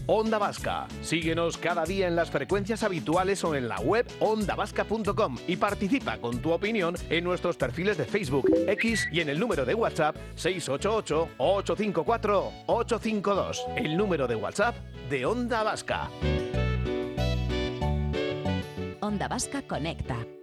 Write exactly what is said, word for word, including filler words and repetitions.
Onda Vasca. Síguenos cada día en las frecuencias habituales o en la web onda vasca punto com y participa con tu opinión en nuestros perfiles de Facebook, X y en el número de WhatsApp seis ocho ocho, ocho cinco cuatro, ocho cinco dos. El número de WhatsApp de Onda Vasca. Onda Vasca Conecta.